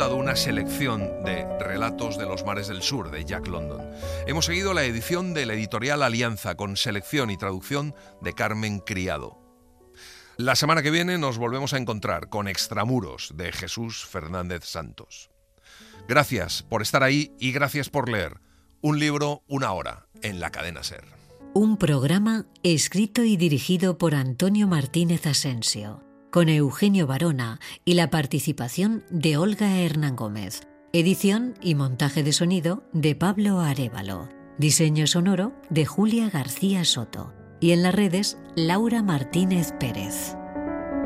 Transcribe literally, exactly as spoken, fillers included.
disfrutado una selección de Relatos de los mares del sur de Jack London. Hemos seguido la edición de la editorial Alianza con selección y traducción de Carmen Criado. La semana que viene nos volvemos a encontrar con Extramuros de Jesús Fernández Santos. Gracias por estar ahí y gracias por leer. Un libro, una hora, en la cadena SER. Un programa escrito y dirigido por Antonio Martínez Asensio, con Eugenio Barona y la participación de Olga Hernán Gómez. Edición y montaje de sonido de Pablo Arévalo. Diseño sonoro de Julia García Soto. Y en las redes, Laura Martínez Pérez.